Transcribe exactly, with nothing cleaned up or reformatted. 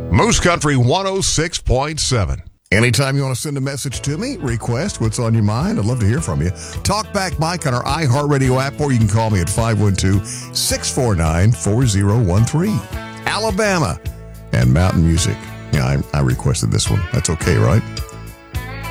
Moose Country one oh six point seven. Anytime you want to send a message to me, request what's on your mind, I'd love to hear from you. Talk Back Mike on our iHeartRadio app, or you can call me at five one two, six four nine, four oh one three. Alabama and mountain music. Yeah, I, I requested this one. That's okay, right?